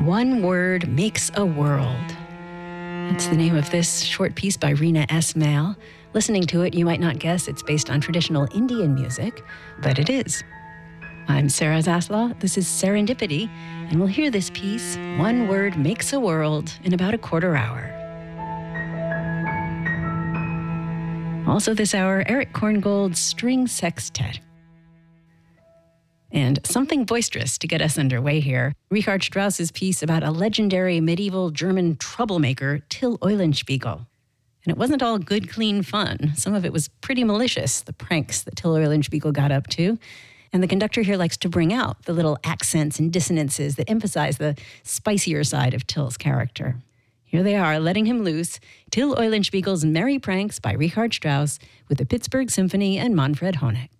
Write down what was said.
One Word Makes a World. That's the name of this short piece by Rena S. Mail. Listening to it, you might not guess it's based on traditional Indian music, but it is. I'm Sarah Zaslaw. This is Serendipity, and we'll hear this piece, One Word Makes a World, in about a quarter hour. Also this hour, Eric Korngold's String Sextet. And something boisterous to get us underway here. Richard Strauss's piece about a legendary medieval German troublemaker, Till Eulenspiegel. And it wasn't all good, clean fun. Some of it was pretty malicious, the pranks that Till Eulenspiegel got up to. And the conductor here likes to bring out the little accents and dissonances that emphasize the spicier side of Till's character. Here they are, letting him loose, Till Eulenspiegel's Merry Pranks by Richard Strauss with the Pittsburgh Symphony and Manfred Honeck.